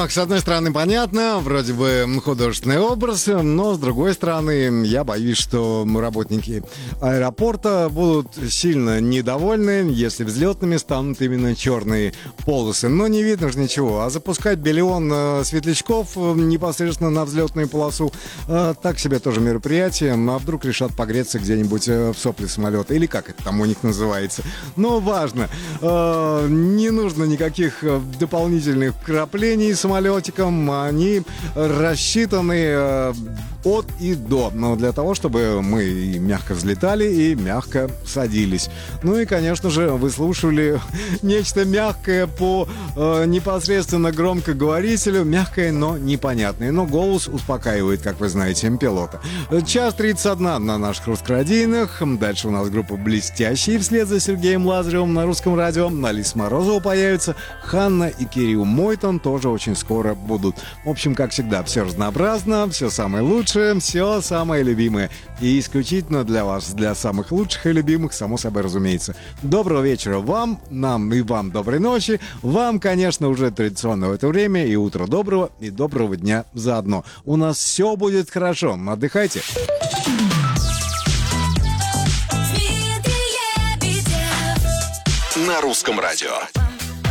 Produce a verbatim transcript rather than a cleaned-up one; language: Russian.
Ну, с одной стороны, понятно, вроде бы художественный образ, но с другой стороны, я боюсь, что работники аэропорта будут сильно недовольны, если взлетными станут именно черные полосы. Но не видно же ничего. А запускать миллион э, светлячков э, непосредственно на взлетную полосу, э, так себе тоже мероприятие. А вдруг решат погреться где-нибудь э, в сопле самолета, или как это там у них называется. Но важно, э, не нужно никаких э, дополнительных вкраплений самолетиком, они рассчитаны э, от и до, но для того, чтобы мы и мягко взлетали, и мягко садились. Ну и, конечно же, вы слушали нечто мягкое по э, непосредственно громкоговорителю, мягкое, но непонятное, но голос успокаивает, как вы знаете, пилота. Час тридцать одна на наших русскорадийных, дальше у нас группа «Блестящие», вслед за Сергеем Лазаревым на Русском радио, Алиса Морозова появится, Ханна и Кирилл Мойтон тоже очень скоро будут. В общем, как всегда, все разнообразно, все самое лучшее, все самое любимое. И исключительно для вас, для самых лучших и любимых, само собой разумеется. Доброго вечера вам, нам и вам доброй ночи. Вам, конечно, уже традиционно в это время и утро доброго, и доброго дня заодно. У нас все будет хорошо. Отдыхайте. На Русском радио.